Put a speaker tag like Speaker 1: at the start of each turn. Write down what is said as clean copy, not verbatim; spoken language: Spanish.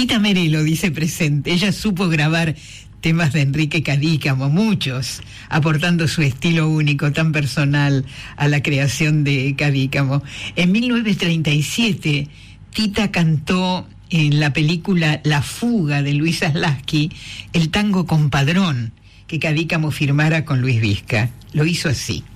Speaker 1: Tita Merelo dice presente. Ella supo grabar temas de Enrique Cadícamo, muchos, aportando su estilo único, tan personal, a la creación de Cadícamo. En 1937, Tita cantó en la película La fuga de Luis Zaslavsky el tango Compadrón, que Cadícamo firmara con Luis Vizca. Lo hizo así.